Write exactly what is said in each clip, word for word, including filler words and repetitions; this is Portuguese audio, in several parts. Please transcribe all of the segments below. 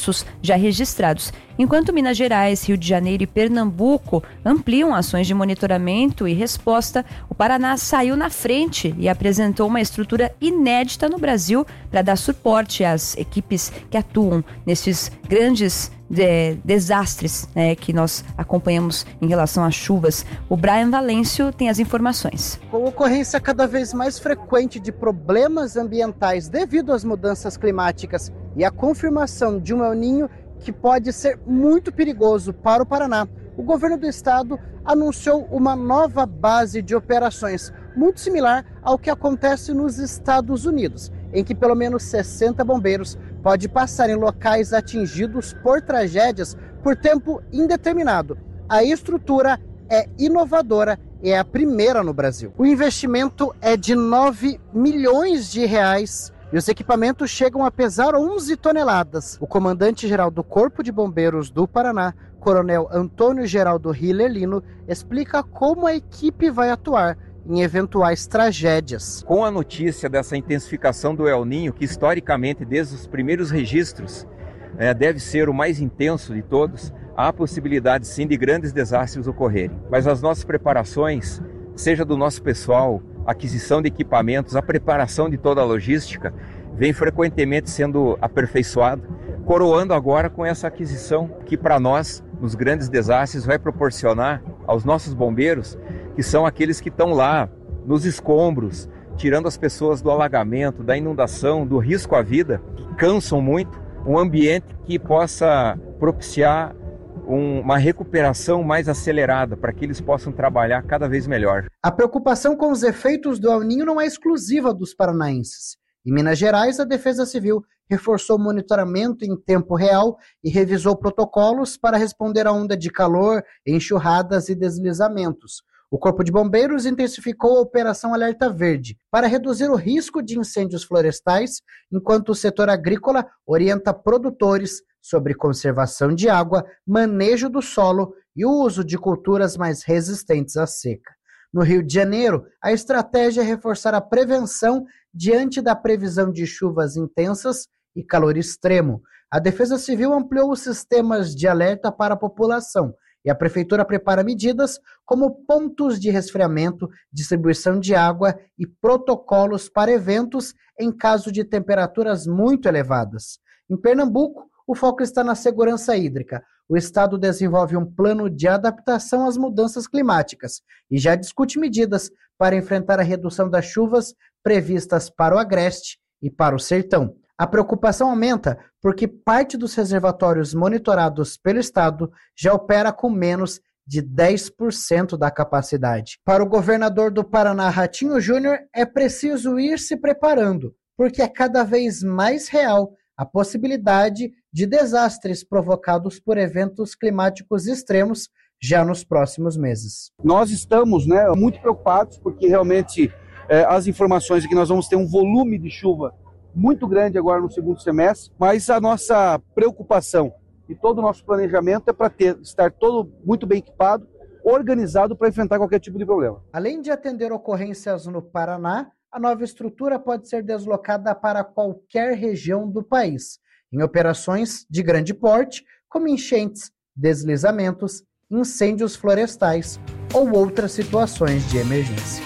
recursos já registrados, enquanto Minas Gerais, Rio de Janeiro e Pernambuco ampliam ações de monitoramento e resposta. O Paraná saiu na frente e apresentou uma estrutura inédita no Brasil para dar suporte às equipes que atuam nesses grandes de, desastres, né, que nós acompanhamos em relação às chuvas. O Brian Valêncio tem as informações. Com ocorrência cada vez mais frequente de problemas ambientais devido às mudanças climáticas e a confirmação de um El Niño que pode ser muito perigoso para o Paraná, o governo do estado anunciou uma nova base de operações, muito similar ao que acontece nos Estados Unidos, em que pelo menos sessenta bombeiros podem passar em locais atingidos por tragédias por tempo indeterminado. A estrutura é inovadora e é a primeira no Brasil. O investimento é de nove milhões de reais e os equipamentos chegam a pesar onze toneladas. O comandante-geral do Corpo de Bombeiros do Paraná, Coronel Antônio Geraldo Hiller Lino, explica como a equipe vai atuar em eventuais tragédias. Com a notícia dessa intensificação do El Niño, que historicamente, desde os primeiros registros, é, deve ser o mais intenso de todos, há a possibilidade sim de grandes desastres ocorrerem. Mas as nossas preparações, seja do nosso pessoal, aquisição de equipamentos, a preparação de toda a logística, vem frequentemente sendo aperfeiçoada, coroando agora com essa aquisição que para nós, nos grandes desastres, vai proporcionar aos nossos bombeiros, que são aqueles que estão lá nos escombros, tirando as pessoas do alagamento, da inundação, do risco à vida, que cansam muito, um ambiente que possa propiciar um, uma recuperação mais acelerada para que eles possam trabalhar cada vez melhor. A preocupação com os efeitos do El Niño não é exclusiva dos paranaenses. Em Minas Gerais, a Defesa Civil reforçou o monitoramento em tempo real e revisou protocolos para responder à onda de calor, enxurradas e deslizamentos. O Corpo de Bombeiros intensificou a Operação Alerta Verde para reduzir o risco de incêndios florestais, enquanto o setor agrícola orienta produtores sobre conservação de água, manejo do solo e o uso de culturas mais resistentes à seca. No Rio de Janeiro, a estratégia é reforçar a prevenção diante da previsão de chuvas intensas e calor extremo. A Defesa Civil ampliou os sistemas de alerta para a população e a Prefeitura prepara medidas como pontos de resfriamento, distribuição de água e protocolos para eventos em caso de temperaturas muito elevadas. Em Pernambuco, o foco está na segurança hídrica. O estado desenvolve um plano de adaptação às mudanças climáticas e já discute medidas para enfrentar a redução das chuvas previstas para o Agreste e para o Sertão. A preocupação aumenta porque parte dos reservatórios monitorados pelo estado já opera com menos de dez por cento da capacidade. Para o governador do Paraná, Ratinho Júnior, é preciso ir se preparando, porque é cada vez mais real a possibilidade de desastres provocados por eventos climáticos extremos já nos próximos meses. Nós estamos, né, muito preocupados porque realmente é, as informações é que nós vamos ter um volume de chuva muito grande agora no segundo semestre, mas a nossa preocupação e todo o nosso planejamento é para ter, estar todo muito bem equipado, organizado para enfrentar qualquer tipo de problema. Além de atender ocorrências no Paraná, a nova estrutura pode ser deslocada para qualquer região do país, em operações de grande porte, como enchentes, deslizamentos, incêndios florestais ou outras situações de emergência.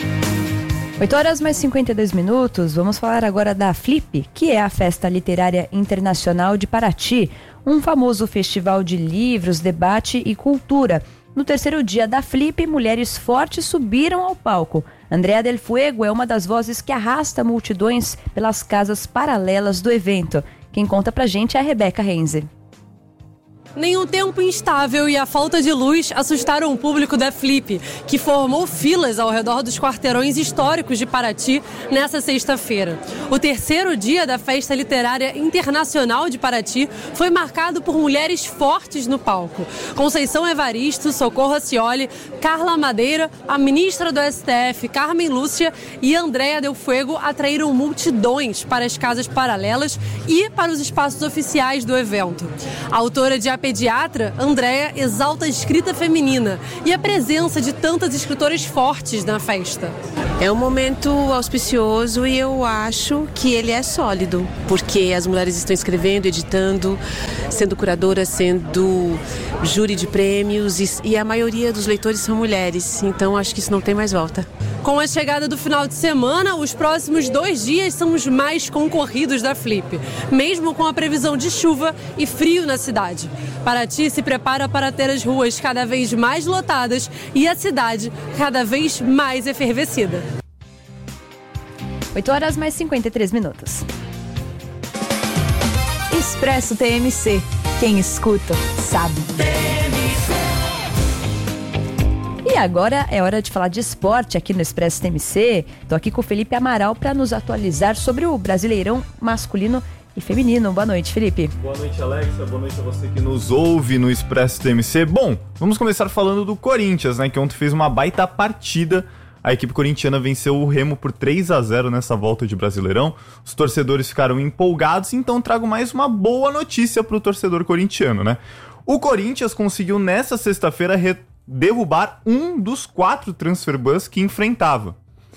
oito horas mais cinquenta e dois minutos, vamos falar agora da Flip, que é a Festa Literária Internacional de Paraty, um famoso festival de livros, debate e cultura. No terceiro dia da Flip, mulheres fortes subiram ao palco. Andrea Del Fuego é uma das vozes que arrasta multidões pelas casas paralelas do evento. Quem conta pra gente é a Rebeca Renze. Nem o tempo instável e a falta de luz assustaram o público da Flip, que formou filas ao redor dos quarteirões históricos de Paraty nessa sexta-feira. O terceiro dia da Festa Literária Internacional de Paraty foi marcado por mulheres fortes no palco. Conceição Evaristo, Socorro Acioli, Carla Madeira, a ministra do S T F, Carmen Lúcia, e Andrea Del Fuego atraíram multidões para as casas paralelas e para os espaços oficiais do evento. A autora de A pediatra, Andréa exalta a escrita feminina e a presença de tantas escritoras fortes na festa. É um momento auspicioso e eu acho que ele é sólido, porque as mulheres estão escrevendo, editando, sendo curadoras, sendo júri de prêmios e, e a maioria dos leitores são mulheres, então acho que isso não tem mais volta. Com a chegada do final de semana, os próximos dois dias são os mais concorridos da Flip, mesmo com a previsão de chuva e frio na cidade. Paraty se prepara para ter as ruas cada vez mais lotadas e a cidade cada vez mais efervescida. oito horas mais cinquenta e três minutos. Expresso T M C. Quem escuta, sabe. E agora é hora de falar de esporte aqui no Expresso T M C. Estou aqui com o Felipe Amaral para nos atualizar sobre o Brasileirão masculino e feminino. Boa noite, Felipe. Boa noite, Alexa. Boa noite a você que nos ouve no Expresso T M C. Bom, vamos começar falando do Corinthians, né, que ontem fez uma baita partida. A equipe corintiana venceu o Remo por três a zero nessa volta de Brasileirão. Os torcedores ficaram empolgados, então trago mais uma boa notícia para o torcedor corintiano, né? O Corinthians conseguiu nessa sexta-feira re- derrubar um dos quatro transfer bans que enfrentava.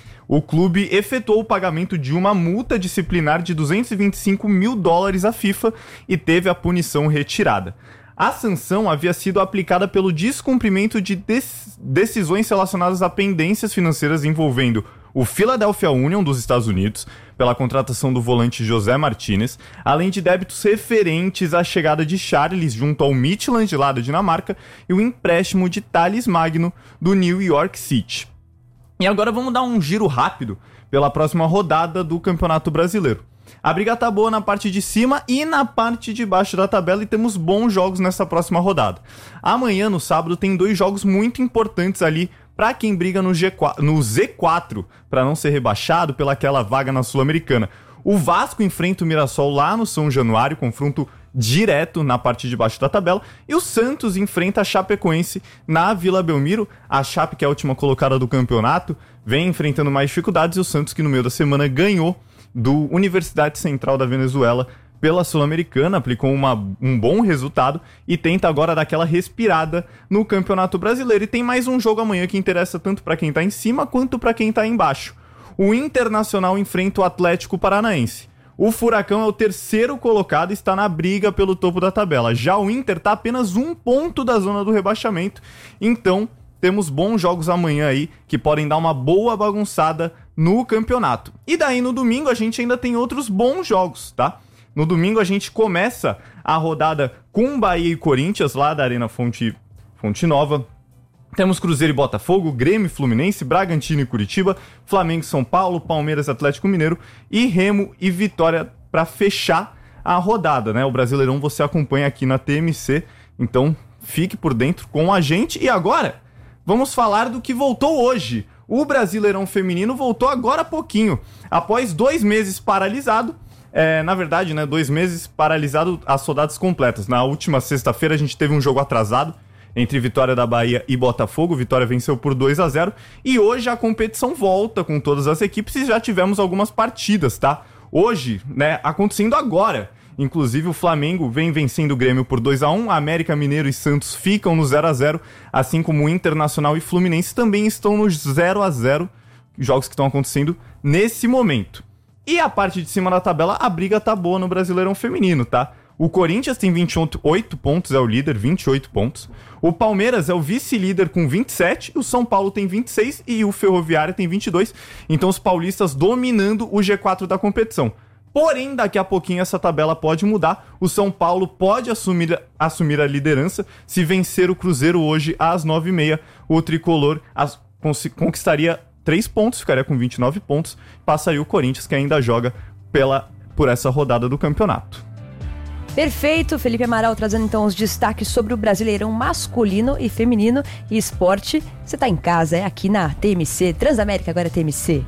O clube efetuou o pagamento de uma multa disciplinar de duzentos e vinte e cinco mil dólares à FIFA e teve a punição retirada. A sanção havia sido aplicada pelo descumprimento de des- decisões relacionadas a pendências financeiras envolvendo o Philadelphia Union dos Estados Unidos, pela contratação do volante José Martinez, além de débitos referentes à chegada de Charles junto ao Midtjylland lá da Dinamarca e o empréstimo de Thales Magno do New York City. E agora vamos dar um giro rápido pela próxima rodada do Campeonato Brasileiro. A briga tá boa na parte de cima e na parte de baixo da tabela e temos bons jogos nessa próxima rodada. Amanhã, no sábado, tem dois jogos muito importantes ali para quem briga no, G quatro, no Z quatro, para não ser rebaixado pelaquela vaga na Sul-Americana. O Vasco enfrenta o Mirassol lá no São Januário, confronto direto na parte de baixo da tabela, e o Santos enfrenta a Chapecoense na Vila Belmiro. A Chape, que é a última colocada do campeonato, vem enfrentando mais dificuldades, e o Santos, que no meio da semana ganhou do Universidade Central da Venezuela pela Sul-Americana, aplicou uma, um bom resultado e tenta agora dar aquela respirada no Campeonato Brasileiro. E tem mais um jogo amanhã que interessa tanto para quem tá em cima quanto para quem tá embaixo. O Internacional enfrenta o Atlético Paranaense. O Furacão é o terceiro colocado e está na briga pelo topo da tabela. Já o Inter está apenas um ponto da zona do rebaixamento, então temos bons jogos amanhã aí que podem dar uma boa bagunçada no campeonato. E daí no domingo a gente ainda tem outros bons jogos, tá? No domingo a gente começa a rodada com Bahia e Corinthians lá da Arena Fonte, Fonte Nova. Temos Cruzeiro e Botafogo, Grêmio e Fluminense, Bragantino e Curitiba, Flamengo e São Paulo, Palmeiras e Atlético Mineiro e Remo e Vitória para fechar a rodada, né? O Brasileirão você acompanha aqui na T M C, então fique por dentro com a gente. E agora vamos falar do que voltou hoje. O Brasileirão Feminino voltou agora há pouquinho, após dois meses paralisado. É, na verdade, né, dois meses paralisado as rodadas completas. Na última sexta-feira a gente teve um jogo atrasado entre Vitória da Bahia e Botafogo. Vitória venceu por dois a zero. E hoje a competição volta com todas as equipes e já tivemos algumas partidas, tá? Hoje, né, acontecendo agora. Inclusive o Flamengo vem vencendo o Grêmio por dois a um, América Mineiro e Santos ficam no zero a zero, assim como o Internacional e Fluminense também estão no zero a zero, jogos que estão acontecendo nesse momento. E a parte de cima da tabela, a briga tá boa no Brasileirão Feminino, tá? O Corinthians tem vinte e oito pontos, é o líder, vinte e oito pontos. O Palmeiras é o vice-líder com vinte e sete, o São Paulo tem vinte e seis e o Ferroviária tem vinte e dois. Então os paulistas dominando o G quatro da competição. Porém, daqui a pouquinho essa tabela pode mudar. O São Paulo pode assumir, assumir a liderança se vencer o Cruzeiro hoje às nove e meia. O Tricolor as, conquistaria três pontos, ficaria com vinte e nove pontos. Passaria o Corinthians, que ainda joga pela, por essa rodada do campeonato. Perfeito, Felipe Amaral trazendo então os destaques sobre o Brasileirão masculino e feminino e esporte. Você tá em casa, é aqui na T M C, Transamérica agora é T M C.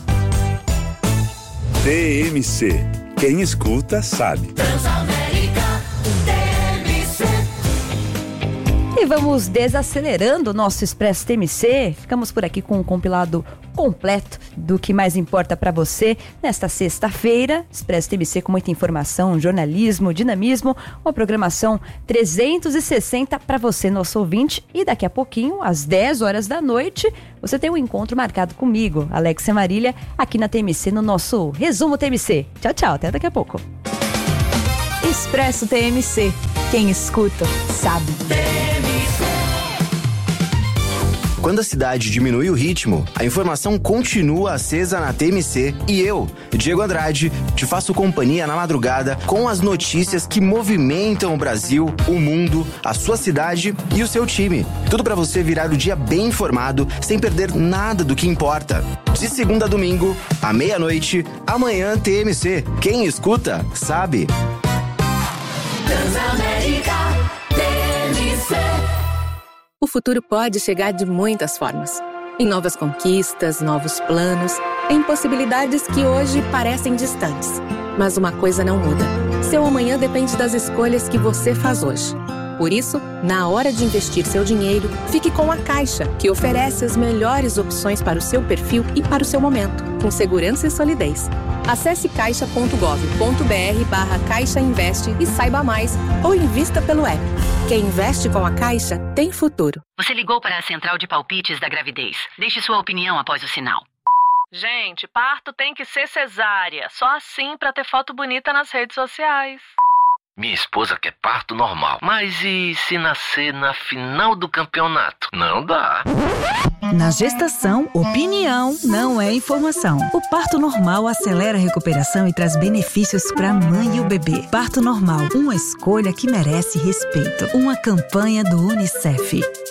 T M C. Quem escuta sabe. Transamérica, T M C. E E vamos desacelerando o nosso Expresso T M C. Ficamos por aqui com um compilado completo do que mais importa para você nesta sexta-feira. Expresso T M C com muita informação, jornalismo, dinamismo, uma programação trezentos e sessenta para você, nosso ouvinte. E daqui a pouquinho, às dez horas da noite, você tem um encontro marcado comigo, Alexia Marília, aqui na T M C, no nosso Resumo T M C. Tchau, tchau. Até daqui a pouco. Expresso T M C. Quem escuta, sabe. Quando a cidade diminui o ritmo, a informação continua acesa na T M C e eu, Diego Andrade, te faço companhia na madrugada com as notícias que movimentam o Brasil, o mundo, a sua cidade e o seu time. Tudo para você virar o dia bem informado, sem perder nada do que importa. De segunda a domingo, à meia-noite, amanhã T M C. Quem escuta, sabe. Transamérica T M C. O futuro pode chegar de muitas formas. Em novas conquistas, novos planos, em possibilidades que hoje parecem distantes. Mas uma coisa não muda. Seu amanhã depende das escolhas que você faz hoje. Por isso, na hora de investir seu dinheiro, fique com a Caixa, que oferece as melhores opções para o seu perfil e para o seu momento, com segurança e solidez. Acesse caixa ponto gov ponto br barra Caixa Investe e saiba mais, ou invista pelo app. Quem investe com a Caixa tem futuro. Você ligou para a central de palpites da gravidez. Deixe sua opinião após o sinal. Gente, parto tem que ser cesárea. Só assim pra ter foto bonita nas redes sociais. Minha esposa quer parto normal. Mas e se nascer na final do campeonato? Não dá. Na gestação, opinião não é informação. O parto normal acelera a recuperação e traz benefícios para a mãe e o bebê. Parto normal, uma escolha que merece respeito. Uma campanha do Unicef.